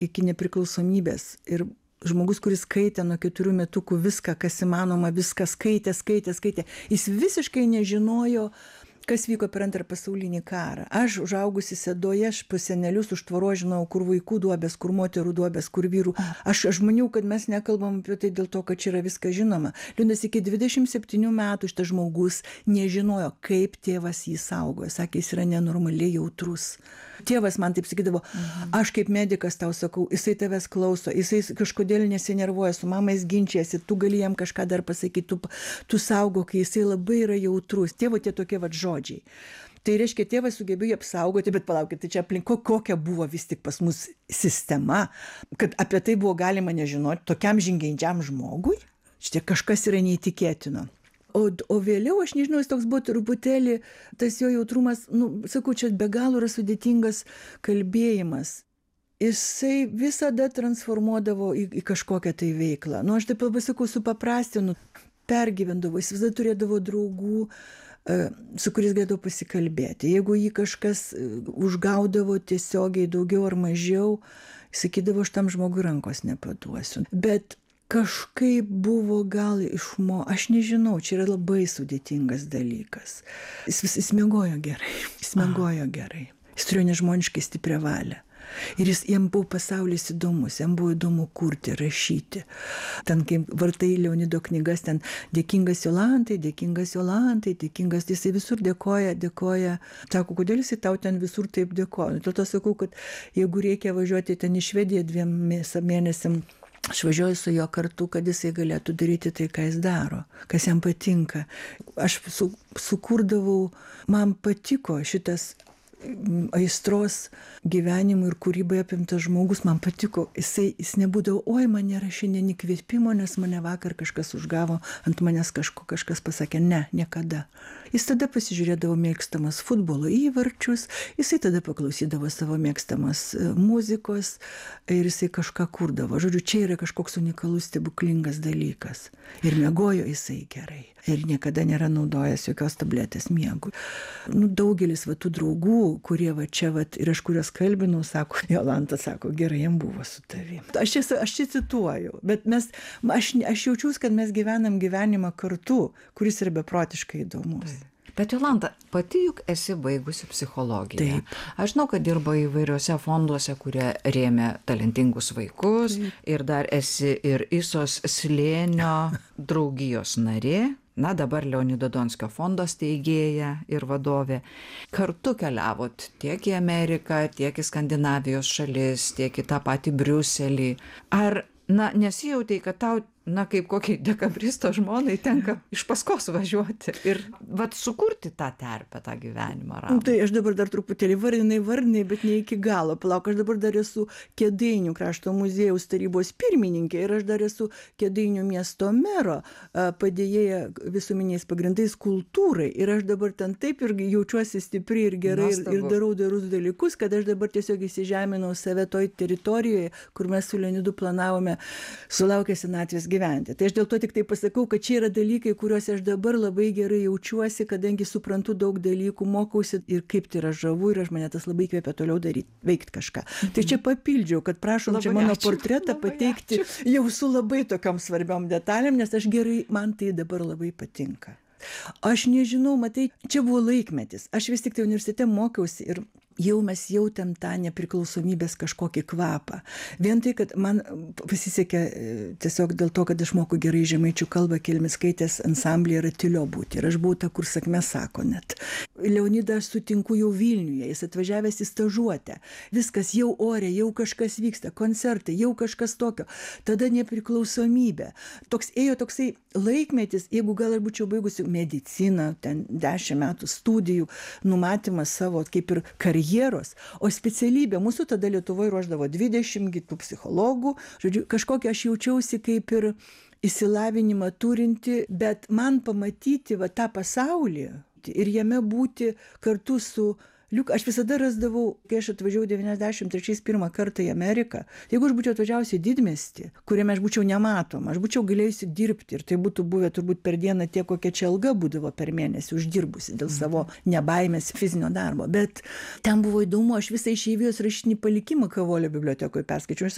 iki nepriklausomybės ir žmogus, kuris skaitė nuo 4 metukų viską, kas įmanoma, viską skaitė. Jis visiškai nežinojo, kas vyko per Antrą pasaulinį karą. Aš užaugusi Sėdoje, aš pas senelius už tvoros žinau, kur vaikų duobės, kur moterų duobės, kur vyrų. Aš maniau, kad mes nekalbam apie tai dėl to, kad čia yra viskas žinoma. Liūdnas, iki 27 metų šitas žmogus nežinojo, kaip tėvas jį saugojo. Sakė, jis yra nenormaliai jautrus. Tėvas man taip sakydavo, aš kaip medikas tau sakau, jisai tavęs klauso, jisai kažkodėl nesinervuoja, su mamais ginčiasi, tu gali jam kažką dar pasakyti, tu saugok, jisai labai yra jautrus. Tėvo tie tokie vat žodžiai. Tai reiškia, tėvas sugebėjo apsaugoti, bet palaukit, tai čia aplinko kokia buvo vis tik pas mus sistema, kad apie tai buvo galima nežinoti tokiam žingeidžiam žmogui. Šitie kažkas yra neįtikėtino. O vėliau, aš nežinau, jis toks buvo truputėlį, tas jo jautrumas, sakau, čia be galo yra sudėtingas kalbėjimas. Jisai visada transformuodavo į kažkokią tai veiklą. Aš taip pasakau, supaprastinu, pergyvendavo, jis visada turėdavo draugų, su kuriais galėdavo pasikalbėti. Jeigu jį kažkas užgaudavo tiesiogiai daugiau ar mažiau, jis sakydavo, aš tam žmogui rankos nepaduosiu. Bet kažkaip buvo gal aš nežinau, čia yra labai sudėtingas dalykas. Jis miegojo gerai. Jis turėjo nežmoniškai stiprią valią. Ir jam buvo pasaulis įdomus, jam buvo įdomu kurti, rašyti. Ten, kai vartai Leonido knygas, ten dėkingas Jolantai, jisai visur dėkoja. Sako, kodėl jisai tau ten visur taip dėkoja? Dėl to sakau, kad jeigu reikia važiuoti ten į Švediją 2 mėnesiam, aš važiuoju su jo kartu, kad jisai galėtų daryti tai, ką jis daro, kas jam patinka. Aš sukurdavau, man patiko šitas aistros gyvenimui ir kūrybai apimtas žmogus, man patiko, jis nebūdavo, oi, man nėra šiandien įkvėpimo, nes mane vakar kažkas užgavo, ant manęs kažkas pasakė, ne, niekada. Jis tada pasižiūrėdavo mėgstamas futbolo įvarčius, jisai tada paklausydavo savo mėgstamas muzikos ir jisai kažką kurdavo. Žodžiu, čia yra kažkoks unikalus, stebuklingas dalykas. Ir miegojo jisai gerai. Ir niekada nėra naudojęs jokios tabletės miegui. Daugelis tų draugų, kurie čia ir aš kurios kalbinau, sako, Jolanta sako, gerai, jam buvo su tavim. Aš čia cituoju, bet aš jaučiuosi, kad mes gyvenam gyvenimą kartu, kuris yra beprotiškai įdomus. Bet Jolanta, pati juk esi baigusi psichologiją. Taip. Aš žinau, kad dirba įvairiuose fonduose, kurie rėmė talentingus vaikus. Taip. Ir dar esi ir Isos slėnio draugijos narė. Dabar Leonido Donskio fondo steigėja ir vadovė. Kartu keliavot tiek į Ameriką, tiek į Skandinavijos šalis, tiek į tą patį Briuselį. Ar nesijautei, kad tau, kaip kokiai dekabristo žmonai tenka iš paskos važiuoti ir sukurti tą terpę, tą gyvenimą ramų? Tai aš dabar dar truputėlį vardinai, bet ne iki galo. Palauk, aš dabar dar esu Kėdainių krašto muziejaus tarybos pirmininkė ir aš dar esu Kėdainių miesto mero padėjėja visuomeniais pagrindais kultūrai. Ir aš dabar ten taip ir jaučiuosi stipri ir gerai ir darau darus dalykus, kad aš dabar tiesiog įsižeminau save toj teritorijoje, kur mes su Leonidu planavome sulaukę senatvės gyventi. Tai aš dėl to tik tai pasakau, kad čia yra dalykai, kuriuose aš dabar labai gerai jaučiuosi, kadangi suprantu daug dalykų, mokausi ir kaip tai yra žavu ir mane tas labai kvepia toliau veikti kažką. Tai čia papildžiau, kad prašom labai čia mano portretą pateikti jau su labai tokiom svarbiom detalėm, nes man tai dabar labai patinka. Aš nežinau, matai, čia buvo laikmetis. Aš vis tik tai universitete mokiausi ir mes jautėm tą nepriklausomybės kažkokį kvapą. Vien tai, kad man pasisekė tiesiog dėl to, kad aš moku gerai žemaičių kalbą, Kelmickaitės ansamblyje Ratilio būti. Ir aš buvau ta, kur sakmė sako net. Leonidą aš sutinku jau Vilniuje, jis atvažiavęs į stažuotę. Viskas jau ore, jau kažkas vyksta, koncertai, jau kažkas tokio. Tada nepriklausomybė. Ėjo toksai laikmetis, jeigu gal aš būčiau baigusi mediciną, ten 10 metų studijų, numatymas savo kaip ir karjeros, o specialybė mūsų tada Lietuvoje ruošdavo 20 kitų psichologų, žodžiu, kažkokia aš jaučiausi kaip ir išsilavinimą turinti, bet man pamatyti tą pasaulį ir jame būti kartu su Aš visada rasdavau, kai aš atvažiavau 93 pirmą kartą į Ameriką, jeigu aš būčiau atvažiavusi į didmiestį, kuriame aš būčiau nematoma, aš būčiau galėjusi dirbti ir tai būtų buvę turbūt per dieną tiek, kokia čia alga būdavo per mėnesį uždirbusi dėl savo nebaimės fizinio darbo. Bet ten buvo įdomu, aš visą išeivijos rašinį palikimą Kavolio bibliotekoje perskaičiau. Aš